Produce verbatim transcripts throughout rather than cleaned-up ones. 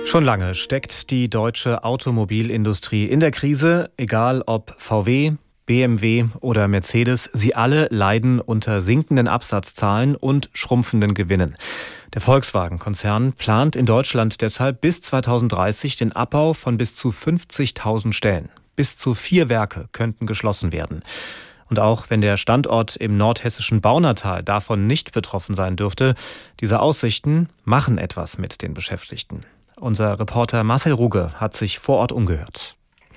Schon lange steckt die deutsche Automobilindustrie in der Krise, egal ob V W, B M W oder Mercedes, sie alle leiden unter sinkenden Absatzzahlen und schrumpfenden Gewinnen. Der Volkswagen-Konzern plant in Deutschland deshalb bis zweitausenddreißig den Abbau von bis zu fünfzigtausend Stellen. Bis zu vier Werke könnten geschlossen werden. Und auch wenn der Standort im nordhessischen Baunatal davon nicht betroffen sein dürfte, diese Aussichten machen etwas mit den Beschäftigten. Unser Reporter Marcel Ruge hat sich vor Ort umgehört.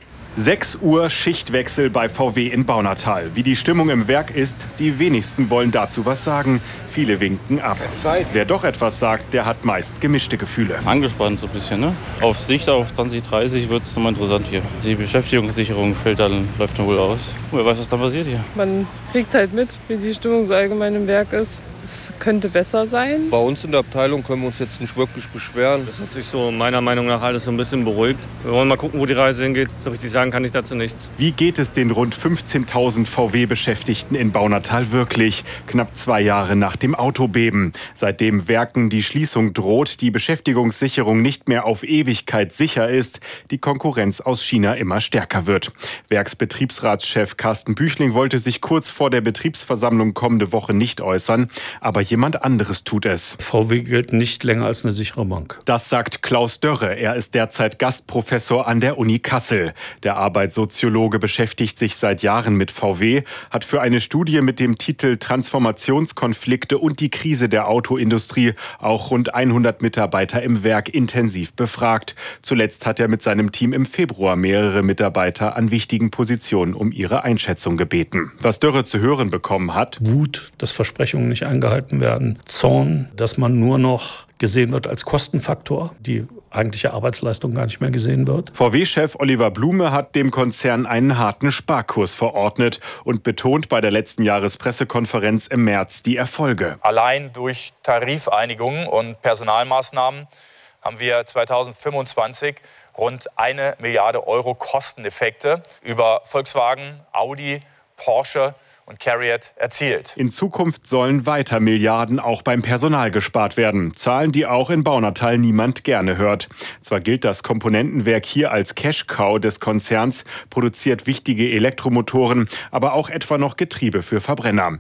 sechs Uhr Schichtwechsel bei V W in Baunatal. Wie die Stimmung im Werk ist, die wenigsten wollen dazu was sagen. Viele winken ab. Wer doch etwas sagt, der hat meist gemischte Gefühle. Angespannt so ein bisschen, ne? Auf Sicht auf zwanzig dreißig wird es nochmal interessant hier. Die Beschäftigungssicherung fällt dann, läuft dann wohl aus. Wer weiß, was dann passiert hier. Man kriegt halt mit, wie die Stimmung so allgemein im Werk ist. Es könnte besser sein. Bei uns in der Abteilung können wir uns jetzt nicht wirklich beschweren. Das hat sich so meiner Meinung nach alles so ein bisschen beruhigt. Wir wollen mal gucken, wo die Reise hingeht. So richtig sagen kann ich dazu nichts. Wie geht es den rund fünfzehntausend V W-Beschäftigten in Baunatal wirklich? Knapp zwei Jahre nach dem Autobeben. Seitdem Werken die Schließung droht, die Beschäftigungssicherung nicht mehr auf Ewigkeit sicher ist, die Konkurrenz aus China immer stärker wird. Werksbetriebsratschef Carsten Büchling wollte sich kurz vor der Betriebsversammlung kommende Woche nicht äußern. Aber jemand anderes tut es. V W gilt nicht länger als eine sichere Bank. Das sagt Klaus Dörre. Er ist derzeit Gastprofessor an der Uni Kassel. Der Arbeitssoziologe beschäftigt sich seit Jahren mit V W, hat für eine Studie mit dem Titel Transformationskonflikte und die Krise der Autoindustrie auch rund hundert Mitarbeiter im Werk intensiv befragt. Zuletzt hat er mit seinem Team im Februar mehrere Mitarbeiter an wichtigen Positionen um ihre Einschätzung gebeten. Was Dörre zu hören bekommen hat: Wut, dass Versprechungen nicht eingehalten werden. Zorn, dass man nur noch gesehen wird als Kostenfaktor, die eigentliche Arbeitsleistung gar nicht mehr gesehen wird. V W-Chef Oliver Blume hat dem Konzern einen harten Sparkurs verordnet und betont bei der letzten Jahrespressekonferenz im März die Erfolge. Allein durch Tarifeinigungen und Personalmaßnahmen haben wir zweitausendfünfundzwanzig rund eine Milliarde Euro Kosteneffekte über Volkswagen, Audi, Porsche und CARIAD erzielt. In Zukunft sollen weiter Milliarden auch beim Personal gespart werden. Zahlen, die auch in Baunatal niemand gerne hört. Zwar gilt das Komponentenwerk hier als Cash-Cow des Konzerns, produziert wichtige Elektromotoren, aber auch etwa noch Getriebe für Verbrenner.